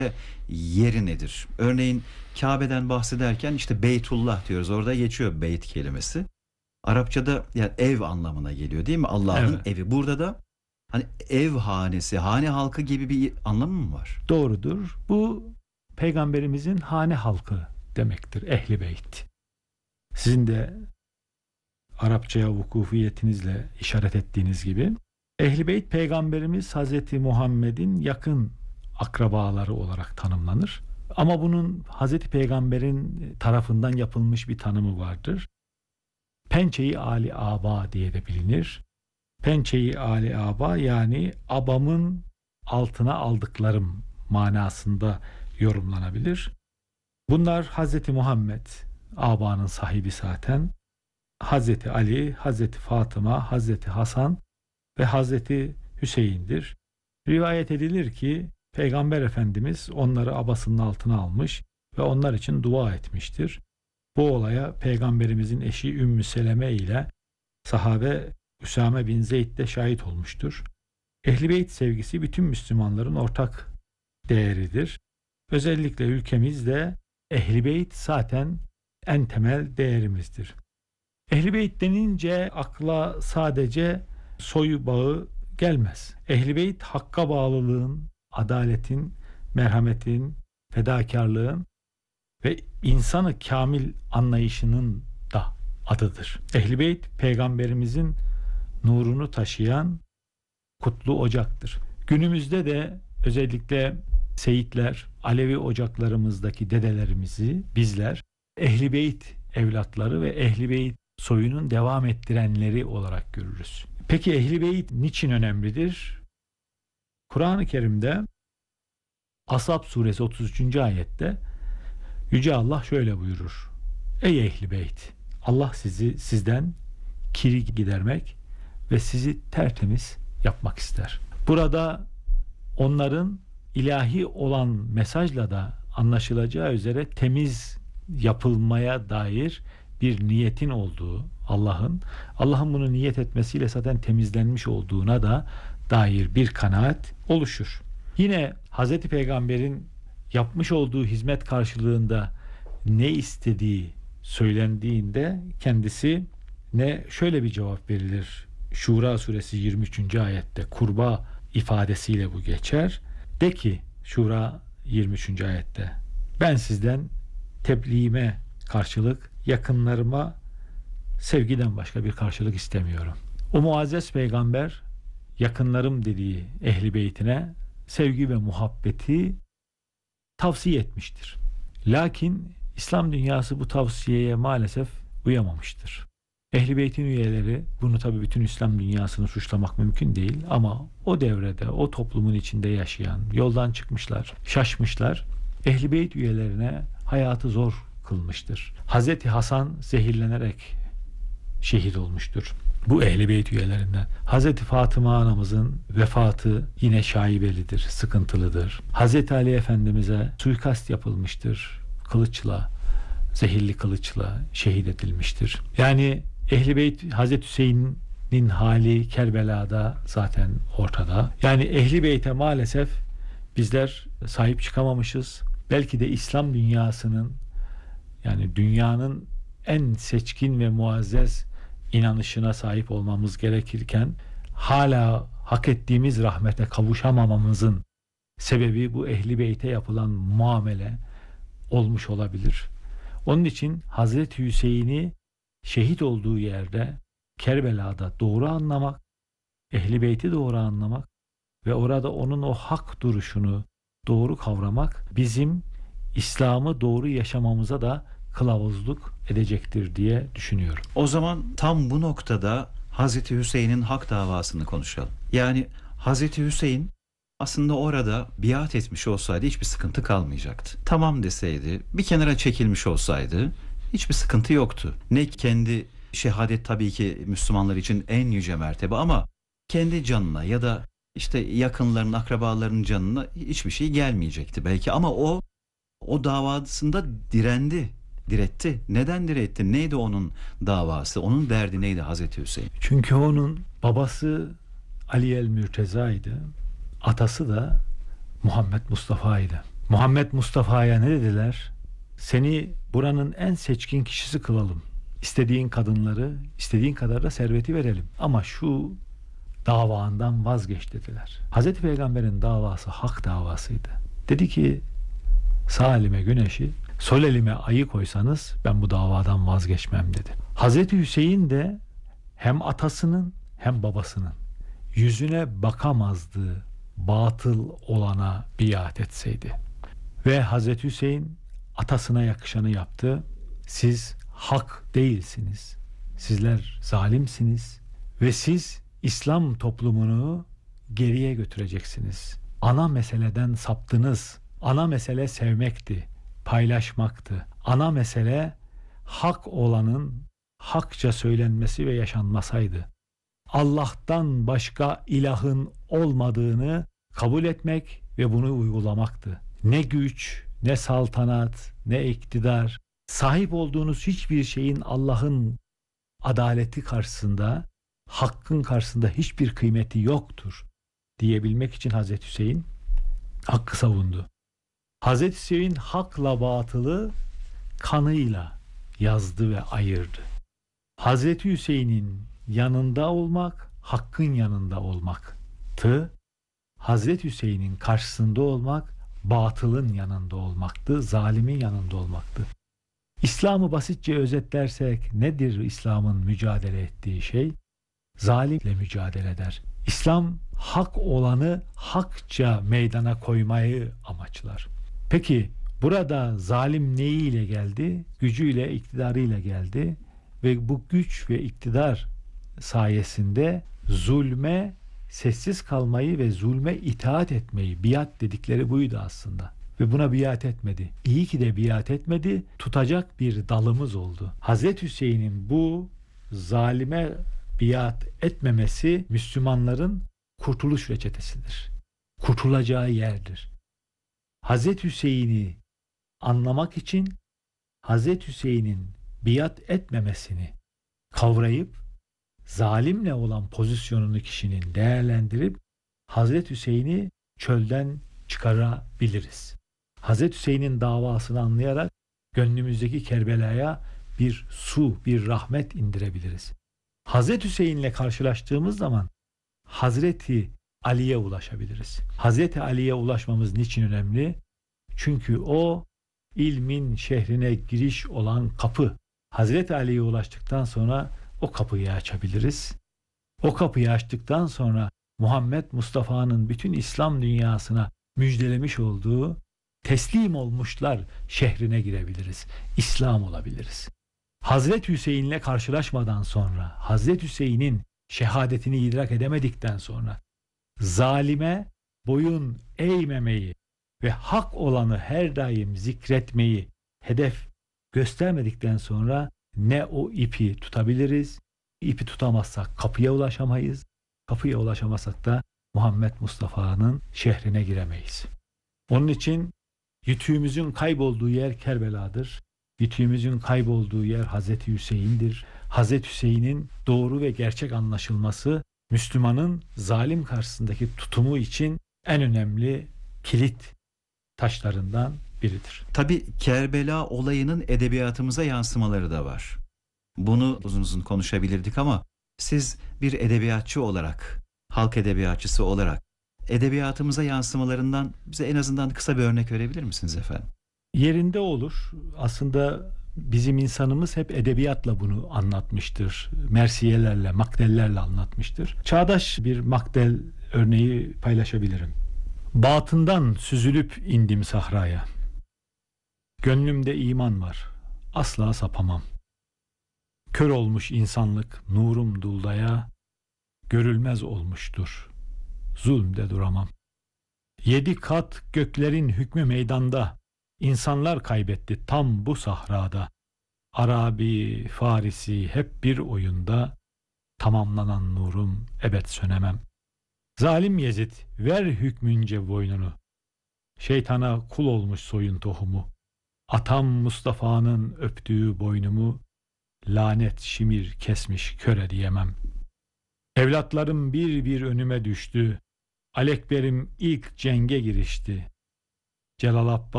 yeri nedir? Örneğin Kabe'den bahsederken işte Beytullah diyoruz. Orada geçiyor beyt kelimesi. Arapçada yani ev anlamına geliyor değil mi? Allah'ın Evet, evi. Burada da hani ev hanesi, hane halkı gibi bir anlamı mı var? doğrudur. Bu peygamberimizin hane halkı demektir. Ehli beyt. Sizin de Arapçaya vukufiyetinizle işaret ettiğiniz gibi Ehl-i Beyt peygamberimiz Hazreti Muhammed'in yakın akrabaları olarak tanımlanır. Ama bunun Hazreti Peygamber'in tarafından yapılmış bir tanımı vardır. Pençe-i Ali Aba diye de bilinir. Pençe-i Ali Aba yani abamın altına aldıklarım manasında yorumlanabilir. Bunlar Hazreti Muhammed, abanın sahibi zaten. Hazreti Ali, Hazreti Fatıma, Hazreti Hasan ve Hazreti Hüseyin'dir. Rivayet edilir ki Peygamber Efendimiz onları abasının altına almış ve onlar için dua etmiştir. Bu olaya Peygamberimizin eşi Ümmü Seleme ile sahabe Üsame bin Zeyd de şahit olmuştur. Ehl-i Beyt sevgisi bütün Müslümanların ortak değeridir. Özellikle ülkemizde Ehl-i Beyt zaten en temel değerimizdir. Ehl-i Beyt denince akla sadece soy bağı gelmez. Ehl-i Beyt hakka bağlılığın, adaletin, merhametin, fedakarlığın ve insanı kamil anlayışının da adıdır. Ehl-i Beyt peygamberimizin nurunu taşıyan kutlu ocaktır. Günümüzde de özellikle Seyitler, Alevi ocaklarımızdaki dedelerimizi bizler Ehl-i Beyt evlatları ve Ehl-i Beyt soyunun devam ettirenleri olarak görürüz. Peki Ehl-i Beyt niçin önemlidir? Kur'an-ı Kerim'de Ashab suresi 33. ayette Yüce Allah şöyle buyurur. Ey Ehl-i Beyt! Allah sizi sizden kiri gidermek ve sizi tertemiz yapmak ister. Burada onların ilahi olan mesajla da anlaşılacağı üzere temiz yapılmaya dair bir niyetin olduğu, Allah'ın bunu niyet etmesiyle zaten temizlenmiş olduğuna da dair bir kanaat oluşur. Yine Hz. Peygamber'in yapmış olduğu hizmet karşılığında ne istediği söylendiğinde kendisi ne şöyle bir cevap verilir. Şura suresi 23. ayette kurba ifadesiyle bu geçer. De ki Şura 23. ayette ben sizden tebliğime karşılık yakınlarıma sevgiden başka bir karşılık istemiyorum. O muazzez peygamber yakınlarım dediği ehli beytine sevgi ve muhabbeti tavsiye etmiştir. Lakin İslam dünyası bu tavsiyeye maalesef uyamamıştır. Ehl-i Beyt'in üyeleri, bunu tabii bütün İslam dünyasını suçlamak mümkün değil ama o devrede, o toplumun içinde yaşayan, yoldan çıkmışlar, şaşmışlar, Ehl-i Beyt üyelerine hayatı zor kılmıştır. Hazreti Hasan zehirlenerek şehit olmuştur. Bu Ehl-i Beyt üyelerinden. Hazreti Fatıma anamızın vefatı yine şaibelidir, sıkıntılıdır. Hazreti Ali Efendimiz'e suikast yapılmıştır. Kılıçla, zehirli kılıçla şehit edilmiştir. Yani Ehl-i Beyt, Hazreti Hüseyin'in hali Kerbela'da zaten ortada. Yani Ehl-i Beyt'e maalesef bizler sahip çıkamamışız. Belki de İslam dünyasının, yani dünyanın en seçkin ve muazzez inanışına sahip olmamız gerekirken hala hak ettiğimiz rahmete kavuşamamamızın sebebi bu Ehl-i Beyt'e yapılan muamele olmuş olabilir. Onun için Hazreti Hüseyin'i şehit olduğu yerde Kerbela'da doğru anlamak, Ehl-i Beyt'i doğru anlamak ve orada onun o hak duruşunu doğru kavramak bizim İslam'ı doğru yaşamamıza da kılavuzluk edecektir diye düşünüyorum. O zaman tam bu noktada Hazreti Hüseyin'in hak davasını konuşalım. Yani Hazreti Hüseyin aslında orada biat etmiş olsaydı hiçbir sıkıntı kalmayacaktı. Tamam deseydi, bir kenara çekilmiş olsaydı hiçbir sıkıntı yoktu. Ne kendi şehadet tabii ki Müslümanlar için en yüce mertebe ama kendi canına ya da işte yakınlarının, akrabalarının canına hiçbir şey gelmeyecekti belki ama o davasında diretti. Neden diretti? Neydi onun davası? Onun derdi neydi Hazreti Hüseyin? Çünkü onun babası Ali el Mürteza'ydı. Atası da Muhammed Mustafa'ydı. Muhammed Mustafa'ya ne dediler? Seni buranın en seçkin kişisi kılalım. İstediğin kadınları, istediğin kadar da serveti verelim. Ama şu davandan vazgeç dediler. Hazreti Peygamber'in davası hak davasıydı. Dedi ki sağ elime güneşi, sol elime ayı koysanız ben bu davadan vazgeçmem dedi. Hazreti Hüseyin de hem atasının hem babasının yüzüne bakamazdığı batıl olana biat etseydi. Ve Hazreti Hüseyin atasına yakışanı yaptı. Siz hak değilsiniz. Sizler zalimsiniz ve siz İslam toplumunu geriye götüreceksiniz. Ana meseleden saptınız. Ana mesele sevmekti, paylaşmaktı. Ana mesele hak olanın hakça söylenmesi ve yaşanmasaydı. Allah'tan başka ilahın olmadığını kabul etmek ve bunu uygulamaktı. Ne güç, ne saltanat, ne iktidar, sahip olduğunuz hiçbir şeyin Allah'ın adaleti karşısında, hakkın karşısında hiçbir kıymeti yoktur diyebilmek için Hazreti Hüseyin hakkı savundu. Hazreti Hüseyin hakla batılı kanıyla yazdı ve ayırdı. Hazreti Hüseyin'in yanında olmak, hakkın yanında olmaktı. Hazreti Hüseyin'in karşısında olmak, batılın yanında olmaktı, zalimin yanında olmaktı. İslam'ı basitçe özetlersek nedir İslam'ın mücadele ettiği şey? Zalimle mücadele eder. İslam hak olanı hakça meydana koymayı amaçlar. Peki burada zalim neyiyle geldi? Gücüyle, iktidarıyla geldi ve bu güç ve iktidar sayesinde zulme sessiz kalmayı ve zulme itaat etmeyi, biat dedikleri buydu aslında. Ve buna biat etmedi. İyi ki de biat etmedi. Tutacak bir dalımız oldu. Hazreti Hüseyin'in bu zalime biat etmemesi Müslümanların kurtuluş reçetesidir. Kurtulacağı yerdir. Hazreti Hüseyin'i anlamak için Hazreti Hüseyin'in biat etmemesini kavrayıp zalimle olan pozisyonunu kişinin değerlendirip Hazreti Hüseyin'i çölden çıkarabiliriz. Hazreti Hüseyin'in davasını anlayarak gönlümüzdeki Kerbela'ya bir su, bir rahmet indirebiliriz. Hazreti Hüseyin'le karşılaştığımız zaman Hazreti Ali'ye ulaşabiliriz. Hazreti Ali'ye ulaşmamız niçin önemli? Çünkü o ilmin şehrine giriş olan kapı. Hazreti Ali'ye ulaştıktan sonra o kapıyı açabiliriz. O kapıyı açtıktan sonra Muhammed Mustafa'nın bütün İslam dünyasına müjdelemiş olduğu teslim olmuşlar şehrine girebiliriz. İslam olabiliriz. Hazreti Hüseyin'le karşılaşmadan sonra, Hazreti Hüseyin'in şehadetini idrak edemedikten sonra zalime boyun eğmemeyi ve hak olanı her daim zikretmeyi hedef göstermedikten sonra ne o ipi tutabiliriz, ipi tutamazsak kapıya ulaşamayız, kapıya ulaşamazsak da Muhammed Mustafa'nın şehrine giremeyiz. Onun için yütüğümüzün kaybolduğu yer Kerbela'dır. Yütüğümüzün kaybolduğu yer Hazreti Hüseyin'dir. Hazreti Hüseyin'in doğru ve gerçek anlaşılması Müslümanın zalim karşısındaki tutumu için en önemli kilit taşlarından biridir. Tabii Kerbela olayının edebiyatımıza yansımaları da var. Bunu uzun uzun konuşabilirdik ama siz bir edebiyatçı olarak, halk edebiyatçısı olarak edebiyatımıza yansımalarından bize en azından kısa bir örnek verebilir misiniz efendim? Yerinde olur. Aslında bizim insanımız hep edebiyatla bunu anlatmıştır. Mersiyelerle, makdellerle anlatmıştır. Çağdaş bir makdel örneği paylaşabilirim. Batından süzülüp indim sahraya. Gönlümde iman var. Asla sapamam. Kör olmuş insanlık nurum duldaya, görülmez olmuştur. Zulmde duramam. 7 kat göklerin hükmü meydanda, insanlar kaybetti tam bu sahrada. Arabi, Farisi hep bir oyunda, tamamlanan nurum ebed sönemem. Zalim Yezid ver hükmünce boynunu, şeytana kul olmuş soyun tohumu. Atam Mustafa'nın öptüğü boynumu, lanet şimir kesmiş köre diyemem. Evlatlarım bir bir önüme düştü, Alekberim ilk cenge girişti. Celal Abbas